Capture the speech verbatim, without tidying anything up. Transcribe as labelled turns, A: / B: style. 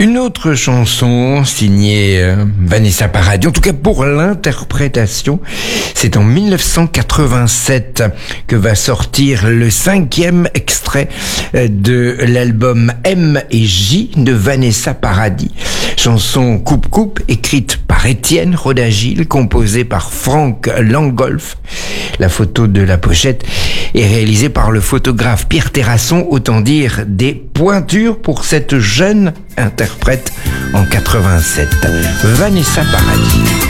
A: Une autre chanson signée euh, Vanessa Paradis, en tout cas pour l'interprétation, c'est en mille neuf cent quatre-vingt-sept que va sortir le cinquième extrait de l'album M et J de Vanessa Paradis. Chanson coupe-coupe écrite par Étienne Rodagil, composée par Franck Langolf. La photo de la pochette est réalisée par le photographe Pierre Terrasson, autant dire des pointures pour cette jeune interprète en quatre-vingt-sept. Vanessa Paradis.